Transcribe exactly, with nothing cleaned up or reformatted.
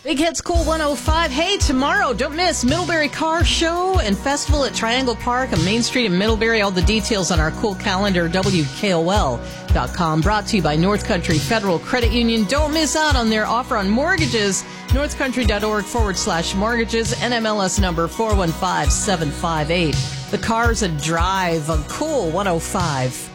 Big Hits Cool one oh five. Hey, tomorrow, don't miss Middlebury Car Show and Festival at Triangle Park on Main Street in Middlebury. All the details on our cool calendar, W K O L dot com. Brought to you by North Country Federal Credit Union. Don't miss out on their offer on mortgages. northcountry.org forward slash mortgages. N M L S number four one five seven five eight. The Cars that Drive on Cool one oh five.